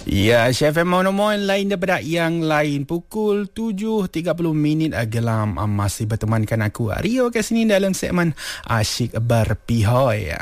Ya, Chef Monomoy lain daripada yang lain. Pukul 7.30 gelam masih bertemankan aku Rio kat sini dalam segmen Asyik Berpihoi.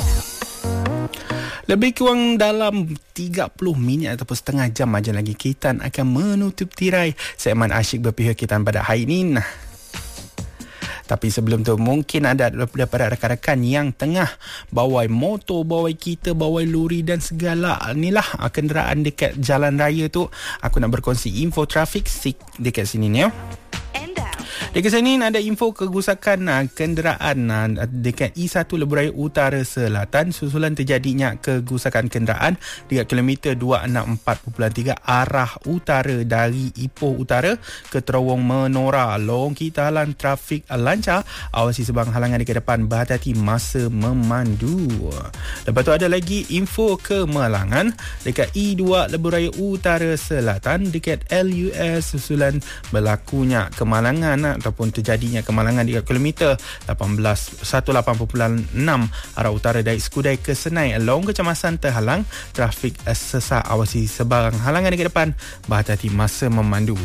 Lebih kurang dalam 30 minit ataupun setengah jam aja lagi kita akan menutup tirai segmen Asyik Berpihoi kita pada hari ini. Tapi sebelum tu mungkin ada daripada rakan-rakan yang tengah bawa motor, bawa kereta, bawa lori dan segala inilah kenderaan dekat jalan raya tu. Aku nak berkongsi info trafik dekat sini ni ya. Dekat sini ada info kegusakan kenderaan dekat E1 Lebuh Raya Utara Selatan susulan terjadinya kegusakan kenderaan dekat kilometer 264.3 arah utara dari Ipoh Utara ke Terowong Menora. Lorong kita halang trafik lancar, awasi sebang halangan di depan, berhati-hati masa memandu. Lepas tu ada lagi info kemalangan dekat E2 Lebuh Raya Utara Selatan dekat LUS susulan berlakunya kemalangan ataupun terjadinya kemalangan di kilometer 180.6 arah utara dari Skudai ke Senai. Long kecemasan terhalang, trafik sesak, awasi sebarang halangan di depan, berhati-hati masa memandu.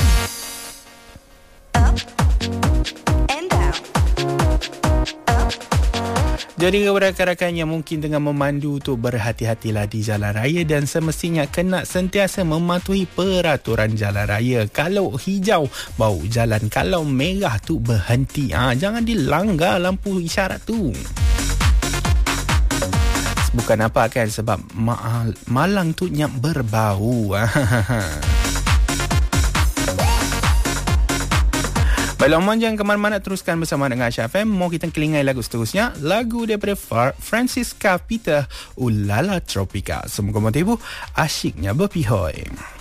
Jadi rakan-rakan yang mungkin tengah memandu tu, berhati-hatilah di jalan raya dan semestinya kena sentiasa mematuhi peraturan jalan raya. Kalau hijau, baru jalan. Kalau merah tu berhenti. Jangan dilanggar lampu isyarat tu. Bukan apa kan, sebab malang tu nyap berbau. Baiklah, mohon jangan ke mana-mana, teruskan bersama dengan Aisyah FM. Mau kita kelingai lagu seterusnya, lagu daripada Francisca Peter, Ulala Tropika. Semoga motivu asyiknya berpihoi.